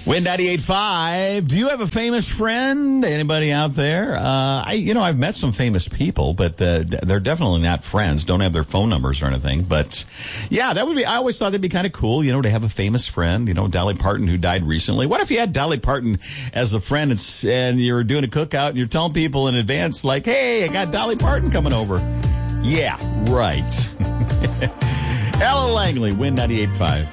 Win 98.5. Do you have a famous friend? Anybody out there? I've met some famous people, but they're definitely not friends. Don't have their phone numbers or anything. But yeah, that would be. I always thought that'd be kind of cool, to have a famous friend. Dolly Parton, who died recently. What if you had Dolly Parton as a friend and you're doing a cookout and you're telling people in advance, like, "Hey, I got Dolly Parton coming over." Yeah, right. Ella Langley, Win 98.5.